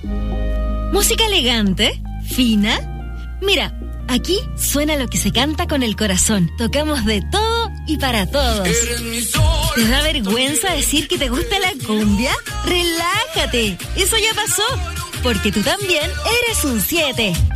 ¿Música elegante? ¿Fina? Mira, aquí suena lo que se canta con el corazón. Tocamos de todo y para todos. ¿Te da vergüenza decir que te gusta la cumbia? ¡Relájate! Eso ya pasó, porque tú también eres un 7.